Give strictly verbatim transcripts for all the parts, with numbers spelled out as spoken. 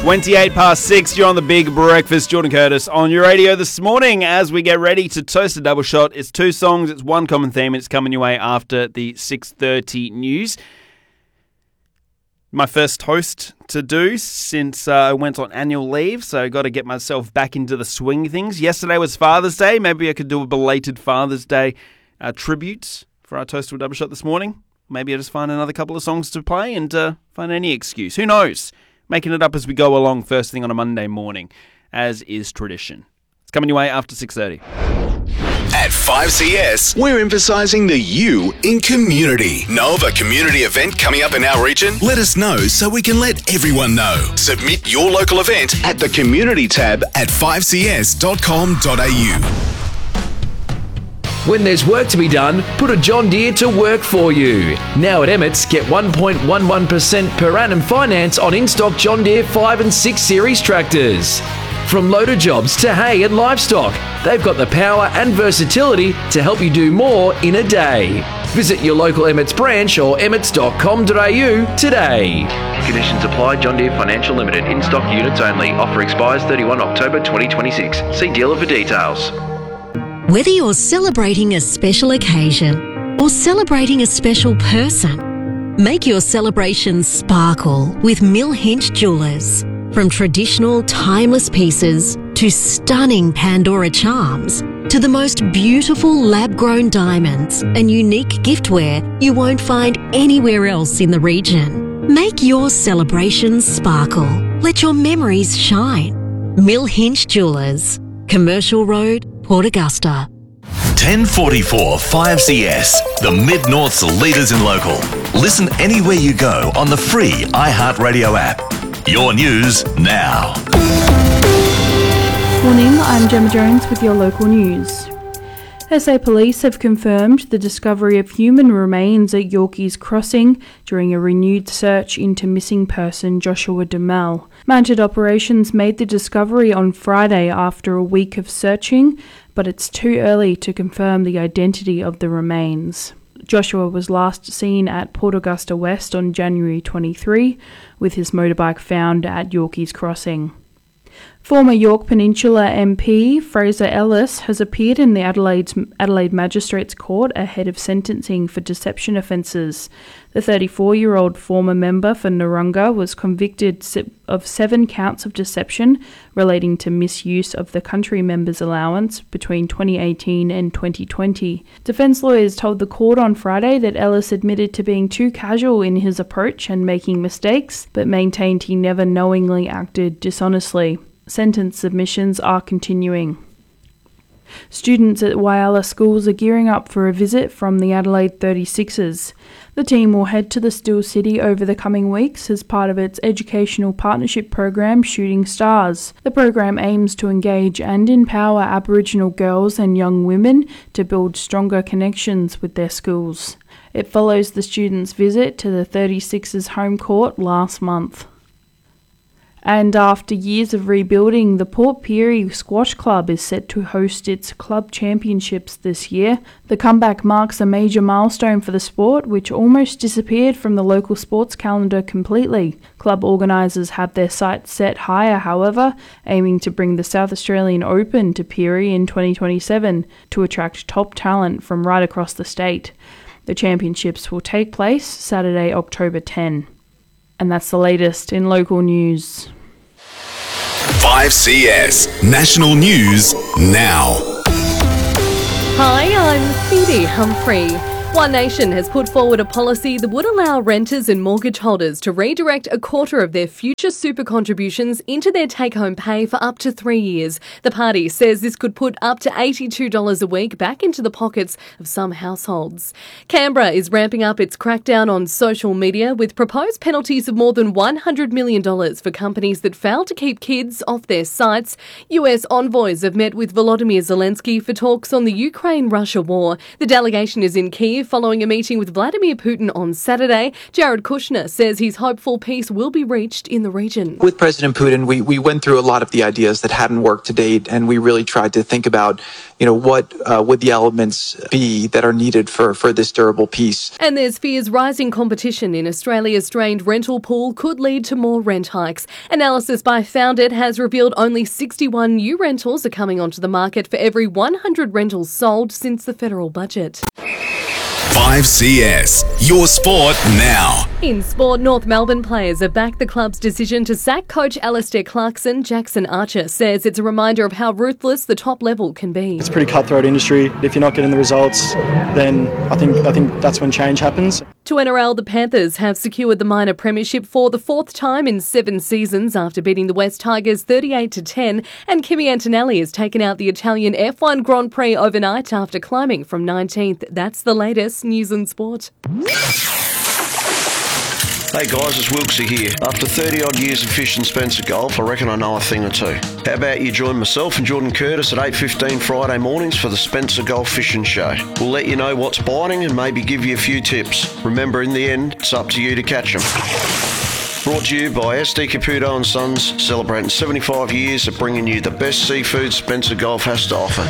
twenty-eight past six, you're on the Big Breakfast. Jordan Curtis on your radio this morning as we get ready to toast a double shot. It's two songs, it's one common theme, and it's coming your way after the six thirty news. My first toast to do since uh, I went on annual leave, so I got to get myself back into the swing of things. Yesterday was Father's Day. Maybe I could do a belated Father's Day uh, tribute for our toast to a double shot this morning. Maybe I'll just find another couple of songs to play and uh, find any excuse. Who knows? Making it up as we go along first thing on a Monday morning, as is tradition. It's coming your way after six thirty. At five C S, we're emphasising the you in community. Know of a community event coming up in our region? Let us know so we can let everyone know. Submit your local event at the community tab at five c s dot com dot a u. When there's work to be done, put a John Deere to work for you. Now at Emmett's, get one point one one percent per annum finance on in-stock John Deere five and six series tractors. From loader jobs to hay and livestock, they've got the power and versatility to help you do more in a day. Visit your local Emmett's branch or emmets dot com dot a u today. Conditions apply. John Deere Financial Limited. In-stock units only. Offer expires thirty-first October twenty twenty-six. See dealer for details. Whether you're celebrating a special occasion or celebrating a special person, make your celebration sparkle with Mill Hinch Jewellers. From traditional, timeless pieces to stunning Pandora charms to the most beautiful lab-grown diamonds and unique giftware you won't find anywhere else in the region. Make your celebrations sparkle. Let your memories shine. Mill Hinch Jewellers, Commercial Road, Port Augusta. ten forty-four five C S, the Mid-North's leaders in local. Listen anywhere you go on the free iHeartRadio app. Your news now. Morning, I'm Gemma Jones with your local news. S A Police have confirmed the discovery of human remains at Yorkeys Crossing during a renewed search into missing person Joshua Duhamel. Mounted operations made the discovery on Friday after a week of searching, but it's too early to confirm the identity of the remains. Joshua was last seen at Port Augusta West on January twenty-third, with his motorbike found at Yorkeys Crossing. Former Yorke Peninsula M P Fraser Ellis has appeared in the Adelaide, Adelaide Magistrates Court ahead of sentencing for deception offences. The thirty-four-year-old former member for Narunga was convicted of seven counts of deception relating to misuse of the country member's allowance between twenty eighteen and twenty twenty. Defence lawyers told the court on Friday that Ellis admitted to being too casual in his approach and making mistakes, but maintained he never knowingly acted dishonestly. Sentence submissions are continuing. Students at Whyalla schools are gearing up for a visit from the Adelaide thirty-sixers. The team will head to the Still City over the coming weeks as part of its educational partnership program Shooting Stars. The program aims to engage and empower Aboriginal girls and young women to build stronger connections with their schools. It follows the students' visit to the thirty-sixers home court last month. And after years of rebuilding, the Port Pirie Squash Club is set to host its club championships this year. The comeback marks a major milestone for the sport, which almost disappeared from the local sports calendar completely. Club organisers have their sights set higher, however, aiming to bring the South Australian Open to Pirie in twenty twenty-seven to attract top talent from right across the state. The championships will take place Saturday, October tenth. And that's the latest in local news. five C S, national news now. Hi, I'm Phoebe Humphrey. One Nation has put forward a policy that would allow renters and mortgage holders to redirect a quarter of their future super contributions into their take-home pay for up to three years. The party says this could put up to eighty-two dollars a week back into the pockets of some households. Canberra is ramping up its crackdown on social media with proposed penalties of more than one hundred million dollars for companies that fail to keep kids off their sites. U S envoys have met with Volodymyr Zelensky for talks on the Ukraine-Russia war. The delegation is in Kyiv Kyiv following a meeting with Vladimir Putin on Saturday. Jared Kushner says he's hopeful peace will be reached in the region. With President Putin, we, we went through a lot of the ideas that hadn't worked to date, and we really tried to think about, you know, what uh, would the elements be that are needed for, for this durable peace. And there's fears rising competition in Australia's strained rental pool could lead to more rent hikes. Analysis by Founded has revealed only sixty-one new rentals are coming onto the market for every one hundred rentals sold since the federal budget. five C S, your sport now. In sport, North Melbourne players have backed the club's decision to sack coach Alistair Clarkson. Jackson Archer says it's a reminder of how ruthless the top level can be. It's a pretty cutthroat industry. If you're not getting the results, then I think I think that's when change happens. To N R L, the Panthers have secured the minor premiership for the fourth time in seven seasons after beating the West Tigers thirty-eight to ten, and Kimi Antonelli has taken out the Italian F one Grand Prix overnight after climbing from nineteenth. That's the latest news and sport. Hey guys, it's Wilkesy here. After thirty odd years of fishing Spencer Golf, I reckon I know a thing or two. How about you join myself and Jordan Curtis at eight fifteen Friday mornings for the Spencer Golf Fishing Show. We'll let you know what's biting and maybe give you a few tips. Remember, in the end, it's up to you to catch them. Brought to you by S D Caputo and Sons, celebrating seventy-five years of bringing you the best seafood Spencer Golf has to offer.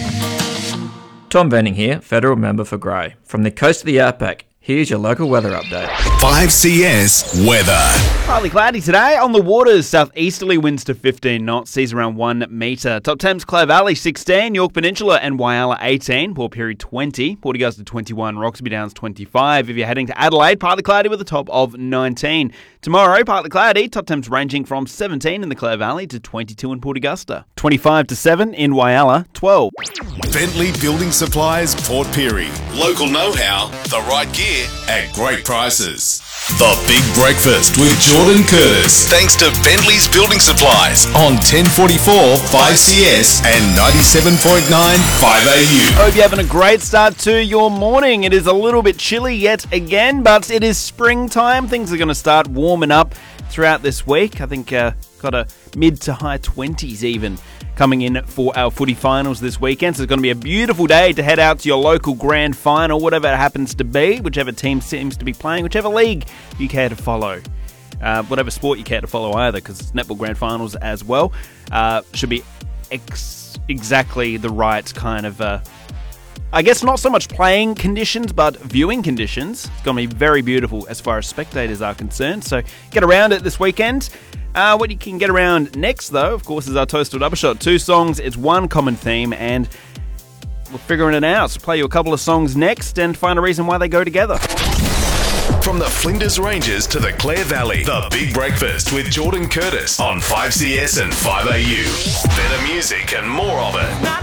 Tom Venning here, Federal Member for Grey. From the coast of the Outback, here's your local weather update. five C S weather. Partly cloudy today. On the waters, southeasterly winds to fifteen knots, seas around one metre. Top Thames, Clare Valley sixteen, York Peninsula and Whyalla eighteen, Port Pirie twenty, Port Augusta twenty-one, Roxby Downs twenty-five. If you're heading to Adelaide, partly cloudy with a top of nineteen. Tomorrow, partly cloudy, top temps ranging from seventeen in the Clare Valley to twenty-two in Port Augusta. twenty-five to seven in Whyalla, twelve. Bentley Building Supplies, Port Pirie. Local know-how, the right gear at great prices. The Big Breakfast with Jordan Curtis. Thanks to Bentley's Building Supplies on ten forty-four five C S and ninety-seven point nine five A U. Hope you're having a great start to your morning. It is a little bit chilly yet again, but it is springtime. Things are going to start warming up throughout this week. I think uh, got a mid to high twenties even coming in for our footy finals this weekend. So it's going to be a beautiful day to head out to your local grand final, whatever it happens to be, whichever team seems to be playing, whichever league you care to follow. Uh, whatever sport you care to follow either, because it's netball grand finals as well. Uh, should be ex- exactly the right kind of, uh, I guess not so much playing conditions, but viewing conditions. It's going to be very beautiful as far as spectators are concerned. So get around it this weekend. Uh, what you can get around next, though, of course, is our Toast or Double Shot. Two songs, it's one common theme, and we're figuring it out. So play you a couple of songs next and find a reason why they go together. From the Flinders Ranges to the Clare Valley, The Big Breakfast with Jordan Curtis on five C S and five A U. Better music and more of it.